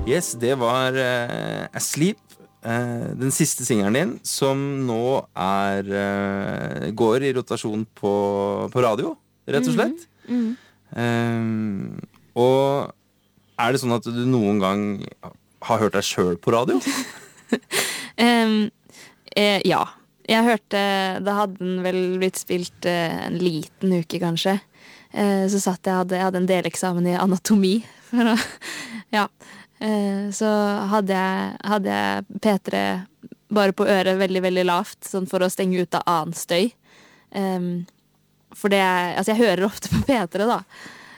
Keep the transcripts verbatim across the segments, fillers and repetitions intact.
Yes, det var uh, Asleep, uh, den siste singeren din, som nå er, uh, går i rotasjon på, på radio, rett og slett. Mm. Mm. Um, og er det sånn at du noen gang har hørt deg selv på radio? um, eh, ja, jeg hørte, da hadde den vel blitt spilt eh, en liten uke kanskje. Eh, så satt jeg, hadde, jeg hadde en deleksamen i anatomi. Ja. Så hadde jeg, hadde jeg P tre bare på øret veldig, veldig lavt, sånn for å stenge ut av annen støy. Um, for det er, altså jeg hører ofte på P tre da.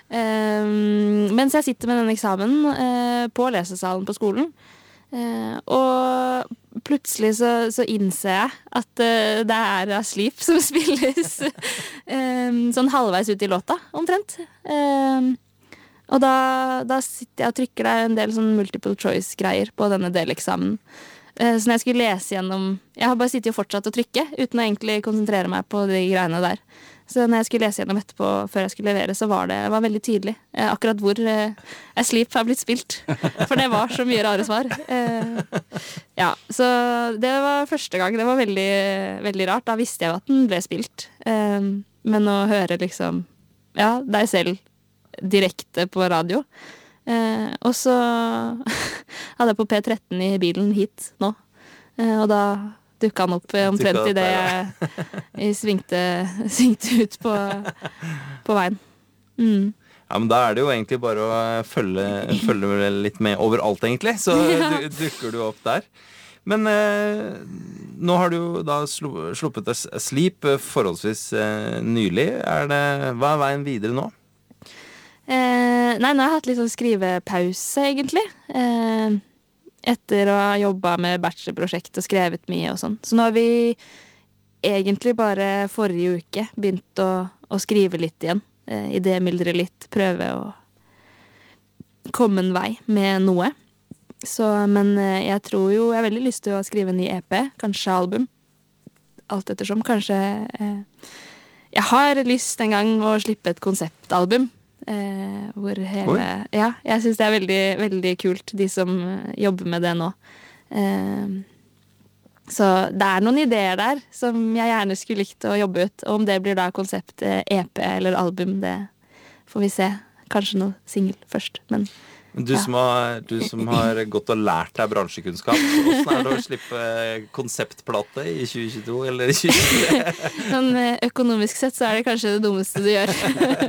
Um, mens jeg sitter med den eksamen uh, på lesesalen på skolen. Uh, og plutselig så, så innser jeg at uh, det er Asleep som spilles um, sånn halvveis ut i låta, omtrent. Um, Og da, da sitter jeg og trykker deg en del sånn multiple choice-greier på denne deleksamen. Så når jeg skulle lese gjennom... Jeg har bare sittet og fortsatt å trykke, uten å egentlig konsentrere meg på de greiene der. Så når jeg skulle lese gjennom etterpå, før jeg skulle levere, så var det var veldig tydelig. Akkurat hvor Asleep har blitt spilt. For det var så mye rare svar. Ja, så det var første gang. Det var veldig, veldig rart. Da visste jeg jo at den ble spilt. Men å høre liksom... Ja, deg selv direkte på radio. Eh, og så hadde jeg på P tretten i bilen hit nå. Eh, og da dukket han opp omtrent i det jeg, jeg svingte, svingte ut på, på veien. Mm. Ja, men da er det jo egentlig bare å følge, følge litt med overalt egentlig, så ja. du, dukker du opp der. Men eh, nå har du jo da sluppet Asleep forholdsvis eh, nylig. Er det, hva er veien videre nå? Eh, nei, nå har jeg hatt litt sånn skrivepause, egentlig. Eh, etter å ha jobbet med bachelorprosjekt og skrevet mye og sånn. Så nå har vi egentlig bare forrige uke begynt å, å skrive litt igjen. Eh, idémyldre litt, prøve å komme en vei med noe. Så, men eh, jeg tror jo, jeg har veldig lyst til å skrive en ny E P, kanskje album. Alt ettersom, kanskje... Eh, jeg har lyst en gang å slippe et konseptalbum. Eh, hvor hele ja, jeg synes det er veldig, veldig kult de som jobber med det nå eh, så det er noen ideer der som jeg gjerne skulle likt å jobbe ut, og om det blir da konsept eh, E P eller album, det får vi se, kanskje noe single først, men Du, ja. som har, du som har gått og lært deg bransjekunnskap, hvordan er det å slippe konseptplate i tjue tjueto eller i tjue tjuetre? Sånn økonomisk sett så er det kanskje det dummeste du gjør.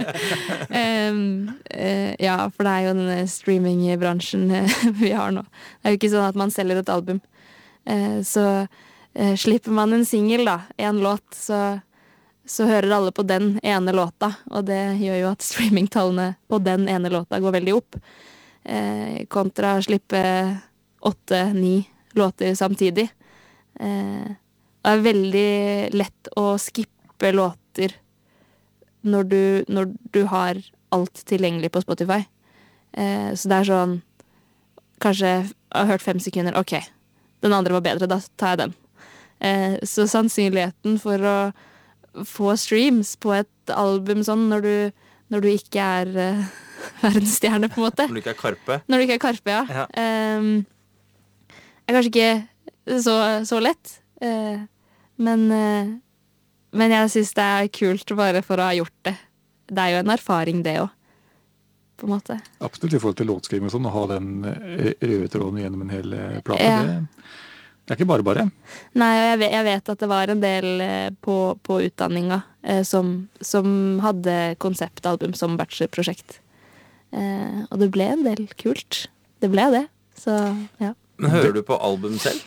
um, uh, ja, for det er jo denne streamingbransjen vi har nå. Det er jo ikke sånn at man selger et album. Uh, så uh, slipper man en single da, en låt, så så hører alle på den ene låta, og det gjør jo at streamingtallene på den ene låta går veldig opp. Eh, kontra å slippe åtte, ni låter samtidig. Eh, det er veldig lett å skippe låter når du, når du har alt tilgjengelig på Spotify. Eh, så det er sånn, kanskje jeg har hørt fem sekunder, ok, den andre var bedre, da tar jeg den. Eh, så sannsynligheten for å få streams på et album sånn når du, når du ikke er uh, verdensstjerne, på en måte. Når du ikke er Karpe. Når du ikke er Karpe, ja. ja. Um, er kanskje ikke så, så lett. Uh, men, uh, men jeg synes det er kult bare for å ha gjort det. Det er jo en erfaring, det også. På en måte. Absolutt i forhold til låtskriving og sånn, å ha den røde tråden gjennom en hel plate. Ja. Det, det er ikke bare bare. Nei, og jeg vet, jeg vet at det var en del på, på utdanninga eh, som, som hadde konseptalbum som bachelorprosjekt. Eh, og det ble en del kult. Det ble det. Så, ja. Men hører du på album selv?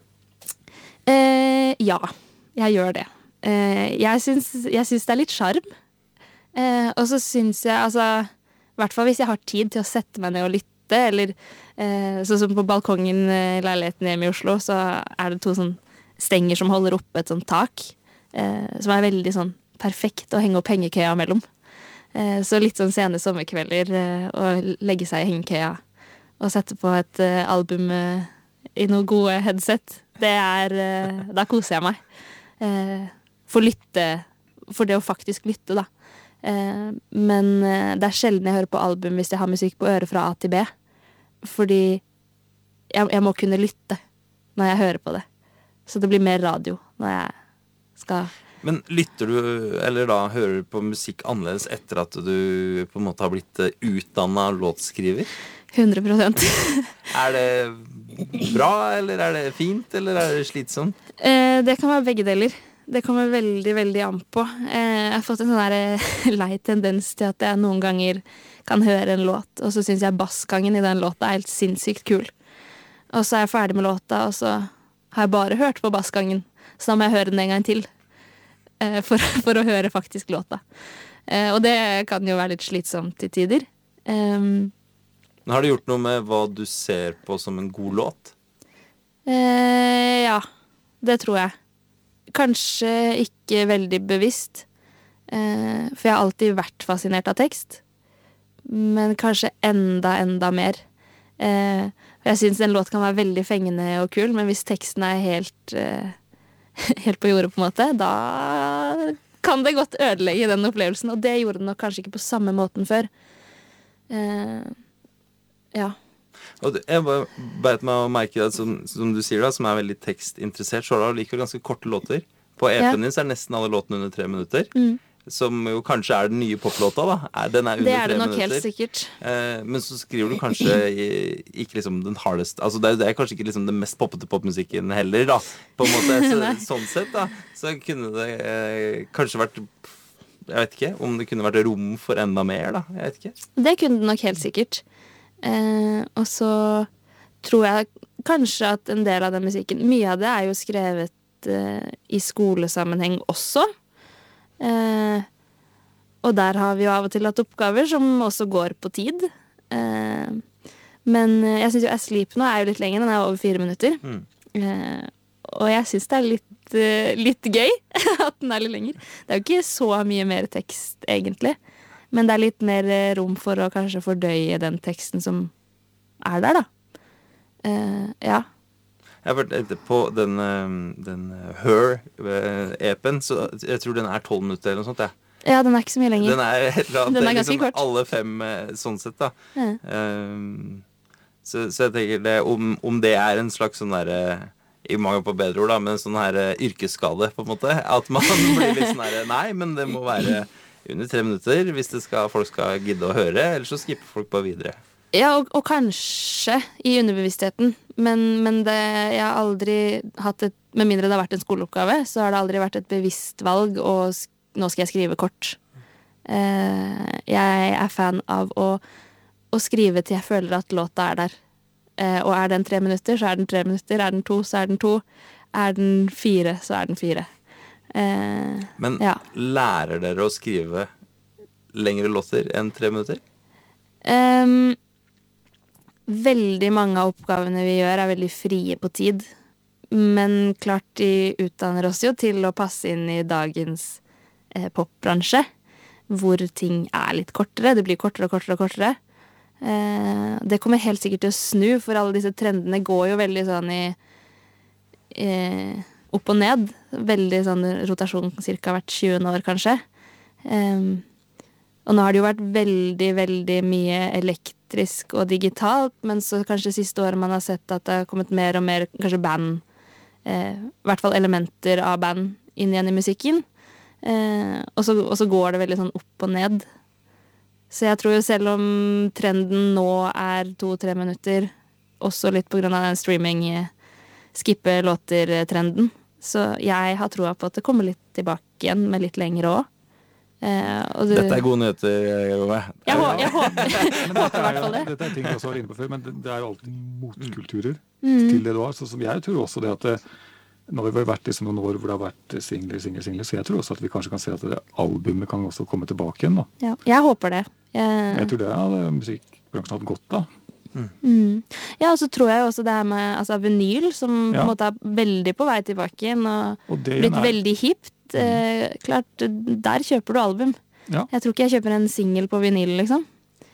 Eh, ja, jeg gjør det. Eh, jeg syns, jeg syns det er litt sjarm. Eh, og så syns jeg, altså, i hvert fall hvis jeg har tid til å sette meg ned og lytte, eller eh, sånn som på balkongen i leiligheten hjemme i Oslo, så er det to sånn stenger som holder oppe et sånt tak, eh, som er veldig sånn perfekt å henge opp hengekøya mellom. Eh, så litt sånn sene sommerkvelder eh, å legge seg i hengekøya og sette på et eh, album eh, i noe gode headset, det er, eh, da koser jeg meg. Eh, for lytte, for det å faktisk lytte da. Eh, men eh, det er sjelden jeg hører på album hvis jeg har musikk på øret fra A til B. Fordi jeg, jeg må kunne lytte når jeg hører på det. Så det blir mer radio når jeg skal... Men lytter du, eller da hører du på musikk annerledes etter at du på en måte har blitt utdannet låtskriver? hundre prosent. Er det bra, eller er det fint, eller er det slitsomt? Eh, det kan være begge deler. Det kommer veldig, veldig an på. Eh, jeg har fått en sånn der lei tendens til at jeg noen ganger kan høre en låt, og så synes jeg bassgangen i den låta er helt sinnssykt kul. Og så er jeg ferdig med låta, og så har jeg bare hørt på bassgangen. Så da må jeg høre den en gang til, eh, for, for å høre faktisk låta. Eh, og det kan jo være litt slitsomt til tider. Um, Har du gjort noe med hva du ser på som en god låt? Eh, ja, det tror jeg. Kanskje ikke veldig bevisst, eh, for jeg har alltid vært fascinert av tekst. Men kanskje enda, enda mer. Eh, jeg synes en låt kan være veldig fengende og kul, men hvis teksten er helt, eh, helt på jordet på en måte, da kan det godt ødelegge den opplevelsen, og det gjorde den nok kanskje ikke på samme måten før. Eh, ja. Og det- jeg bare beit meg å merke det, som, som du sier da, som er veldig tekstinteressert, så har du likevel ganske korte låter. På E P-en din så er nesten alle låtene under tre minutter. Mm. Som jo kanskje er den nye poplåta, da. Er- Den er under Det er tre det nok minutter. helt sikkert. Eh, men så skriver du kanskje i- ikke liksom den hardest. Altså det er, det er kanskje ikke liksom den mest poppete popmusikken heller, da. På en måte, Nei. så, sånn sett, da. Så kunne det eh, kanskje vært Jeg vet ikke om det kunne vært rom for enda mer, da. Jeg vet ikke. Det kunne det nok helt sikkert. Eh, og så tror jeg kanskje at en del av den musikken, mye av det er jo skrevet eh, i skolesammenheng også. Eh, og der har vi jo av og til hatt oppgaver som også går på tid. Eh, men jeg synes jo Asleep nå er jo litt lenger, den er over fire minutter. Mm. Eh, og jeg synes det er litt, eh, litt gøy at den er litt lenger. Det er jo ikke så mye mer tekst egentlig. Men det er litt mer eh, rom for å kanskje fordøye den teksten som er der, da. Eh, ja. Jeg har vært etter på den, eh, den eh, Her-E P-en, så jeg tror den er tolv minutter eller noe sånt, jeg. ja, den er ikke så mye lenger. Den er, helt rart, Den er det er ganske liksom kort. alle fem eh, sånn sett, da. Ja. Um, så, så jeg tenker det, om, om det er en slags sånn derre i mangel på bedre ord, da, men en sånn her eh, yrkesskade, på en måte. At man blir litt sånn her nei, men det må være under tre minutter hvis det skal, folk skal gidde å høre, ellers så skipper folk bare videre. Ja, og, og kanskje i underbevisstheten, men, men det, jeg har aldri hatt et, med mindre det har vært en skoleoppgave, så har det aldri vært et bevisst valg, og sk- nå skal jeg skrive kort. Eh, jeg er fan av å, å skrive til jeg føler at låta er der. Eh, og er den tre minutter, så er den tre minutter. Er den to, så er den to. Er den fire, så er den fire. Eh, Men ja. lærer dere å skrive lengre låter enn tre minutter? Um, veldig mange av oppgavene vi gjør er veldig frie på tid. Men klart de utdanner oss jo til å passe inn i dagens eh, popbransje, hvor ting er litt kortere. Det blir kortere og kortere og kortere. Eh, det kommer helt sikkert til å snu, for alle disse trendene går jo veldig sånn i eh, opp og ned. Veldig sånn rotasjon cirka hvert tjuende år, kanskje. Um, og nå har det jo vært veldig, veldig mye elektrisk og digitalt, men så kanskje siste året man har sett at det har kommet mer og mer kanskje band, eh, i hvert fall elementer av band inn igjen i musikken. Eh, og, så, og så går det veldig sånn opp og ned. Så jeg tror jo selv om trenden nå er to-tre minutter, også litt på grunn av den streaming skippe låter-trenden, så jeg har troa på at det kommer litt tilbake igjen med litt lengre også. Eh, og du, Dette er gode nyheter, Jove. jeg, hå- jeg håper, Men håper dette i er, hvert fall det. dette er ting vi også var inne på før, men det, det er jo alltid motkulturer Mm. til det du har. Så som jeg tror også det at det, nå har vi vært liksom noen år hvor det har vært singler, singler, singler, så jeg tror også at vi kanskje kan se at det albumet kan også komme tilbake igjen. Da. Ja, jeg håper det. Jeg, Jeg tror det hadde musikkbransjen hatt godt av. mm. Ja, og så tror jeg jo også det her med altså, vinyl, som på Ja. en måte er veldig på vei tilbake igjen, og Og det blitt igjen er- veldig hipt. Eh, klart, der kjøper du album. Ja. Jeg tror ikke jeg kjøper en single på vinyl, liksom.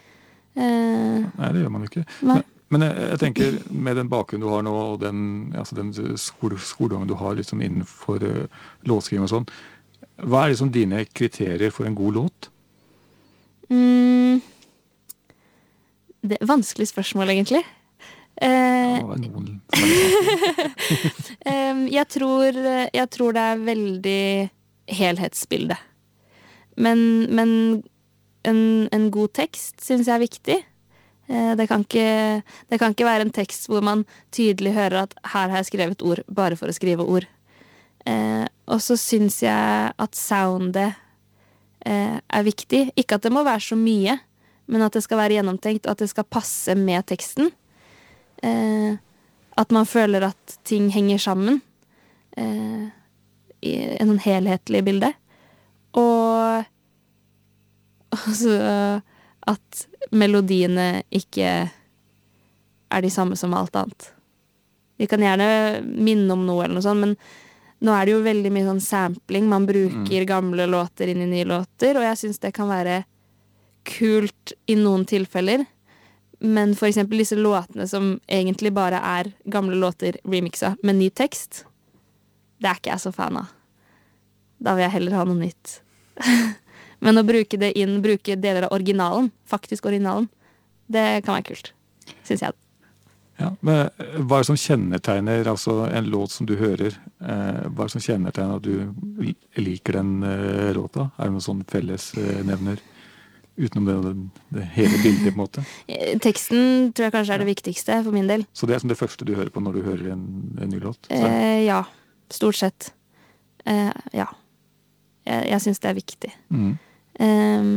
Eh, Nei, det gjør man jo ikke. Nei. Men, men jeg, jeg tenker, med den bakgrunnen du har nå, og den, altså den skole, skolegangen du har liksom innenfor uh, låtskriving og sånn, hva er liksom dine kriterier for en god låt? mm, det er et vanskelig spørsmål, egentlig. Eh, Det må være noen som er litt Em, jeg, tror, jeg tror det er veldig helhetsbilde. Men, men en, en god tekst synes jeg er viktig. Eh, det, kan ikke, det kan ikke være en tekst hvor man tydelig hører at her har jeg skrevet ord bare for å skrive ord. Eh, og så synes jeg at soundet eh, er viktig. Ikke at det må være så mye, men at det skal være gjennomtenkt, og at det skal passe med teksten. Eh, at man føler at ting henger sammen eh, i en helhetlig bilde. Og også at melodiene ikke er de samme som alt annet. Vi kan gjerne minne om noe eller noe sånt, men nå er det jo veldig mye sånn sampling. Man bruker mm. gamle låter inn i nye låter, og jeg synes det kan være kult i noen tilfeller. Men for eksempel disse låtene som egentlig bare er gamle låter remixa med ny tekst, det er ikke jeg så fan av. Da vil jeg heller ha noe nytt. Men å bruke det inn, bruke deler av originalen, faktisk originalen, det kan være kult, synes jeg. Ja, men hva er det som kjennetegner altså en låt som du hører? Eh, hva er det som kjennetegner at du liker den eh, låta? Er det noen sånn felles eh, nevner? Utenom det, det, det hele bildet, på en måte. Teksten tror jeg kanskje er det viktigste for min del. Så det er som det første du hører på når du hører en, en ny låt? Eh, ja, stort sett. Eh, ja. Jeg, jeg synes det er viktig. Mm. Um,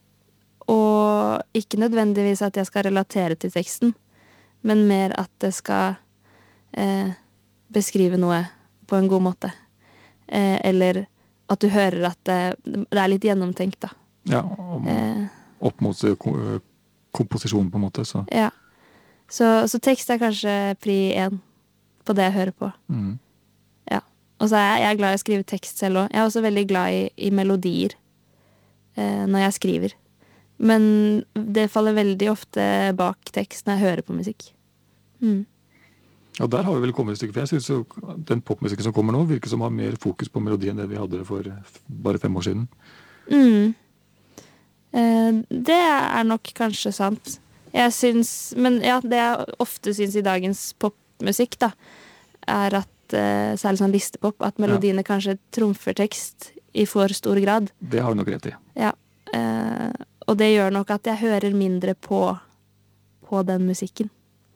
og ikke nødvendigvis at jeg skal relatere til teksten, men mer at det skal eh, beskrive noe på en god måte. Eh, eller at du hører at det, det er litt gjennomtenkt, da. Ja, om, eh, opp mot komposisjonen på en måte. Så. Ja, så, så tekst er kanskje pri én på det jeg hører på. Mm. Ja, og så er jeg, jeg er glad i å skrive tekst selv også. Jeg er også veldig glad i, i melodier eh, når jeg skriver. Men det faller veldig ofte bak tekst når jeg hører på musikk. Mm. Ja, der har vi vel kommet et stykke. For jeg synes jo den popmusikken som kommer nå virker som har mer fokus på melodi enn det vi hadde for bare fem år siden. Mm. Det er nok kanskje sant. Jeg syns, men ja, det jeg ofte syns i dagens popmusikk, da, er at uh, særlig sånn listepop, at melodiene ja. Kanskje trumfer tekst i for stor grad. Det har du nok rett i. Ja, uh, og det gjør nok at jeg hører mindre på på den musikken.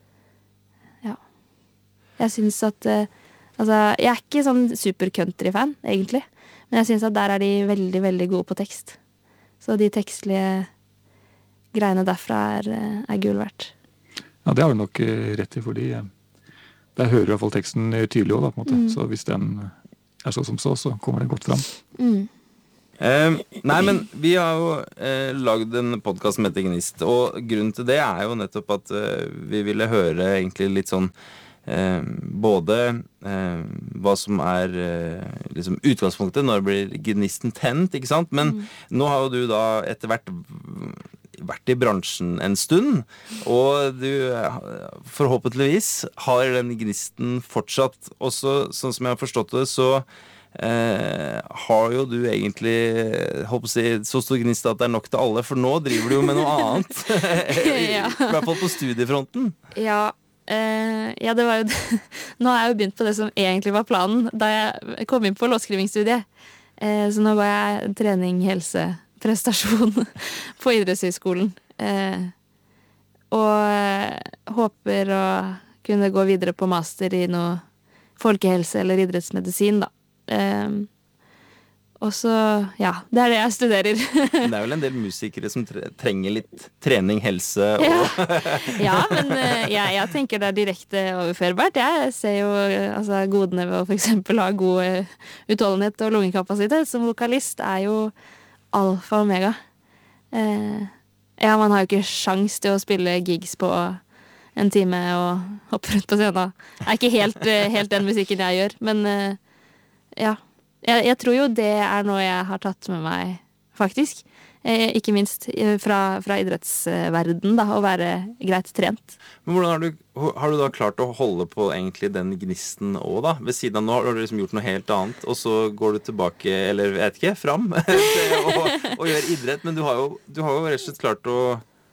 Ja. Jeg syns at uh, altså, jeg er ikke sånn super country-fan, egentlig, men jeg syns at der er de veldig, veldig gode på tekst. Så de tekstlige greiene derfra er, er gull verdt. Ja, det har du nok rett i, fordi der hører i hvert fall teksten tydelig også, da, på en måte. Mm. Så hvis den er så som så, så kommer den godt fram. Mm. Eh, nei, men vi har jo eh, lagd en podcast som heter Gnist, og grunnen til det er jo nettopp at eh, vi ville høre egentlig litt sånn Eh, både eh, hva som er eh, liksom utgangspunktet når det blir gnisten tent, ikke sant? Men mm. nå har jo du da etter hvert vært i bransjen en stund, og du forhåpentligvis har den gnisten fortsatt. Også sånn som jeg har forstått det, så eh, har jo du egentlig håper å si, så stor gnist at det er nok til alle, for nå driver du jo med noe annet. I, ja. I hvert fall på studiefronten. Ja, Uh, ja, det var jo nå har jeg jo begynt på det som egentlig var planen da jeg kom inn på låtskrivingsstudiet. Uh, så nå går jeg trening, helse, prestasjon på idrettshøyskolen. Uh, og uh, håper å kunne gå videre på master i noe folkehelse eller idrettsmedisin, da. Uh, Og så, ja, det er det jeg studerer. Det er vel en del musikere som tre- trenger litt trening, helse og... Ja, ja men jeg, jeg tenker det er direkte overførbart. Jeg ser jo altså, godene ved å for eksempel ha god utholdenhet og lungekapasitet. Som vokalist er jo alfa og omega. Eh, ja, man har jo ikke sjans til å spille gigs på en time og hoppe rundt på scenen. Det er ikke helt, helt den musikken jeg gjør, men ja. Jeg, jeg tror jo det er noe jeg har tatt med meg, faktisk. Eh, ikke minst fra, fra idrettsverden, da, å være greit trent. Men hvordan har du, har du da klart å holde på egentlig den gnisten også, da? Ved siden av nå har du liksom gjort noe helt annet, og så går du tilbake, eller jeg vet ikke, fram, og, og gjør idrett. Men du har jo, du har jo rett og slett klart å,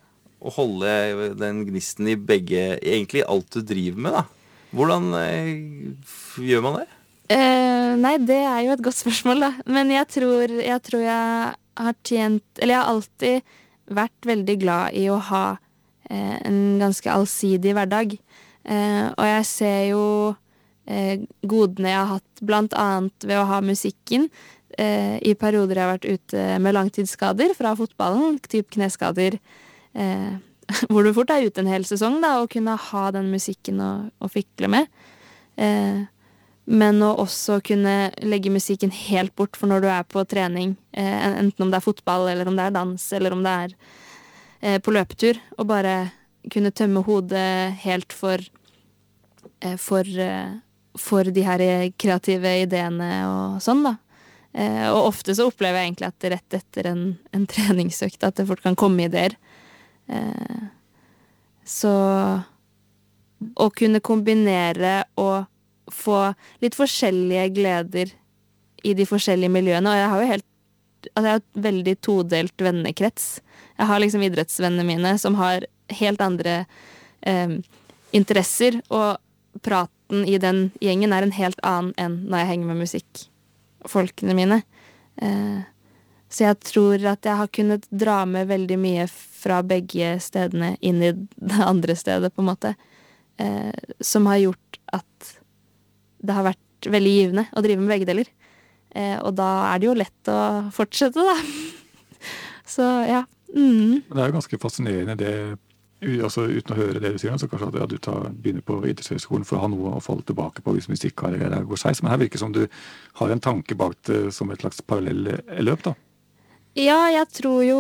å holde den gnisten i begge, egentlig alt du driver med, da. Hvordan eh, gjør man det? Eh, nei, det er jo et godt spørsmål, da. Men jeg tror jeg, tror jeg har tjent Eller jeg har alltid vært veldig glad i å ha eh, en ganske allsidig hverdag. Eh, og jeg ser jo eh, godene jeg har hatt blant annet ved å ha musikken. Eh, I perioder jeg har vært ute med langtidsskader fra fotballen, typ kneskader, eh, hvor du fort er ute en hel sesong, da, og kunne ha den musikken å, å fikle med. Eh, men å også kunne legge musikken helt bort for når du er på trening, eh, enten om det er fotball, eller om det er dans, eller om det er eh, på løpetur, og bare kunne tømme hodet helt for, eh, for, eh, for de her kreative ideene og sånn, da. Eh, og ofte så opplever jeg egentlig at rett etter en, en treningsøkt at det fort kan komme ideer. Eh, så å kunne kombinere og få litt forskjellige gleder i de forskjellige miljøene, og jeg har jo helt altså jeg har et veldig todelt vennekrets. Jeg har liksom idrettsvennene mine som har helt andre eh, interesser, og praten i den gjengen er en helt annen enn når jeg henger med musikkfolkene mine. Eh, så jeg tror at jeg har kunnet dra med veldig mye fra begge stedene inn i det andre stedet, på en måte. Eh, som har gjort at det har vært veldig givende å drive med begge deler. Eh, og da er det jo lett å fortsette, da. Så ja. Mm. Det er jo ganske fascinerende det, altså uten å høre det du sier, så kanskje at ja, du tar, begynner på idrettshøyskolen for å ha noe å falle tilbake på hvis musikkarriere går seg. Men her virker det som du har en tanke bak det som et slags parallelløp, da. Ja, jeg tror jo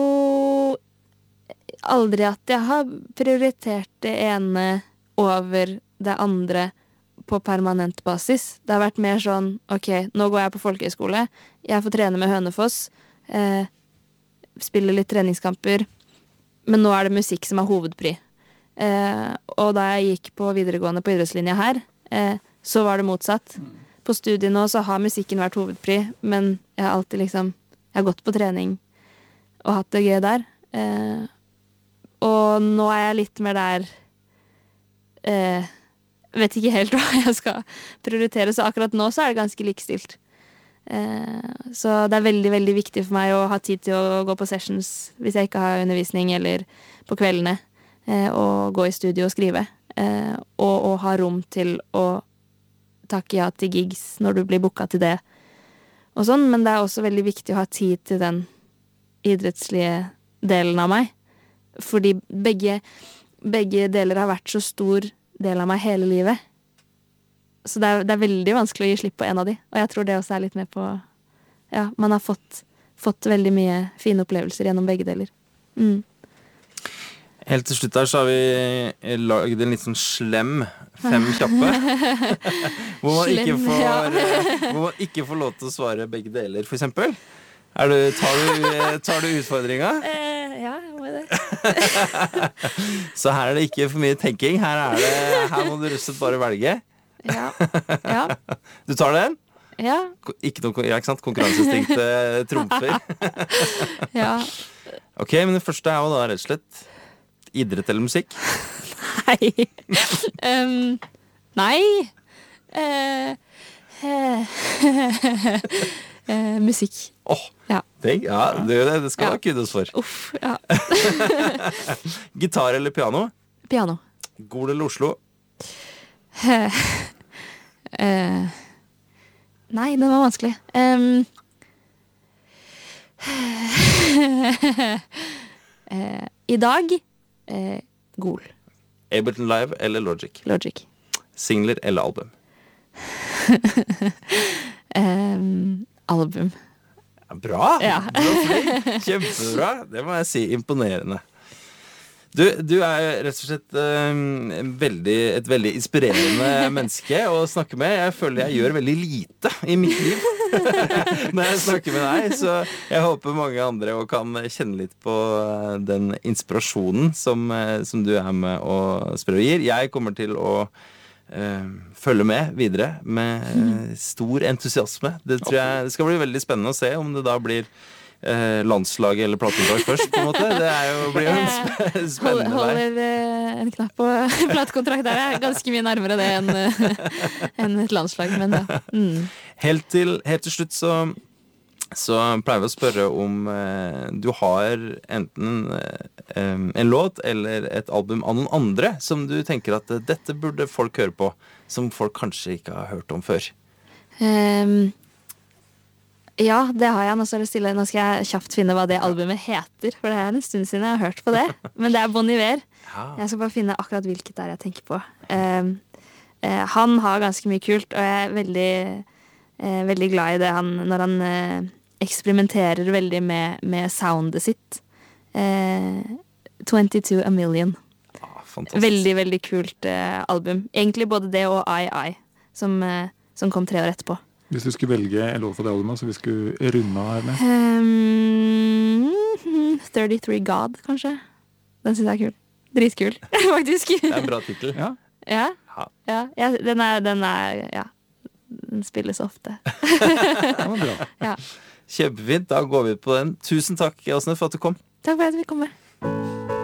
aldri at jeg har prioritert det ene over det andre på permanent basis. Det har vært mer sånn, ok, nå går jeg på folkehøyskole, jeg får trene med Hønefoss, eh, spille litt treningskamper, men nå er det musikk som er hovedpri. Eh, og da jeg gikk på videregående på idrettslinja her, eh, så var det motsatt. På studiet nå så har musikken vært hovedpri, men jeg har alltid liksom, jeg har gått på trening og hatt det gøy der. Eh, og nå er jeg litt mer der, eh, vet ikke helt hva jeg skal prioritere, så akkurat nå så er det ganske likestilt. Eh, så det er veldig, veldig viktig for meg å ha tid til å gå på sessions hvis jeg ikke har undervisning, eller på kveldene, eh, og gå i studio og skrive. Eh, og, og ha rom til å takke ja til gigs når du blir booka til det. Og sånn, men det er også veldig viktig å ha tid til den idrettslige delen av meg. Fordi begge, begge deler har vært så stor del av meg hele livet. Så det er, det er veldig vanskelig å gi slipp på en av de. Og jeg tror det også er litt med på ja, man har fått, fått veldig mye fine opplevelser gjennom begge deler. Mm. Helt til slutt her så har vi laget en litt sånn slem fem kjappe. hvor, man ikke Slem, får, ja. hvor man ikke får lov til å svare begge deler, for eksempel. Er du, tar, du, tar du utfordringa? Eh, ja, jeg må det. Så her er det ikke for mye tenking. Her, er det, her må du rett og slett bare velge. Ja. Ja. Du tar den? Ja. Ikke noe, ja, ikke sant? Konkurranseinstinkt eh, trumfer. Ja. Ok, men det første er jo da rett og slett idrett eller musikk. Nei. um, nei. Eh, eh, eh, musikk. Åh, oh, Ja. det, ja, det, det skal Ja. da kuddes for. Uff, ja. Gitar eller piano? Piano. Gol eller Oslo? Eh, nei, den var vanskelig. Um, eh, I dag eh, Gol. Ableton Live eller Logic? Logic. Singler eller album? um, album. Ja, bra! Ja. Du var flink. Kjempebra. Det må jeg si. Imponerende. Du, du er rett og slett um, veldig, et veldig inspirerende menneske å snakke med. Jeg føler jeg gjør veldig lite i mitt liv når jeg snakker med deg. Så jeg håper mange andre også kan kjenne litt på den inspirasjonen som, som du er med og sprer og gir. Jeg kommer til å uh, følge med videre med uh, stor entusiasme. Det tror jeg det skal bli veldig spennende å se om det da blir eh, landslag eller platekontrakt først, på en måte. Det er jo, blir jo en sp spennende vei. Holder eh, en knapp på platekontrakt der. Jeg er ganske mye nærmere det enn enn et landslag, men ja. Mm. Helt til, helt til slutt så så pleier vi å spørre om eh, du har enten eh, en låt eller et album av noen andre som du tenker at eh, dette burde folk høre på, som folk kanskje ikke har hørt om før. Um, ja, det har jeg. Nå skal, jeg stille, nå skal jeg kjapt finne hva det albumet heter, for det er en stund siden jeg har hørt på det. Men det er Bon Iver. Ja. Jeg skal bare finne akkurat hvilket det er jeg tenker på. Um, uh, han har ganske mye kult, og jeg er veldig, uh, veldig glad i det han, når han uh, eksperimenterer veldig med, med soundet sitt. Uh, twenty-two a million. Ah, fantastisk. Veldig, veldig kult uh, album. Egentlig både det og I I, som, uh, som kom tre år etterpå. Hvis du skulle velge en låt fra det albumet, så vi skulle runde av her med? Um, thirty-three God, kanskje. Den synes jeg er kul. Dritkul, faktisk. Det er en bra titel. Ja. Ja, Ja. ja, ja den, er, den er, ja, den spilles ofte. Det var bra. Ja. Kjempefint, da går vi ut på den. Tusen takk, Åsne, for at du kom. Takk for at vi kom med.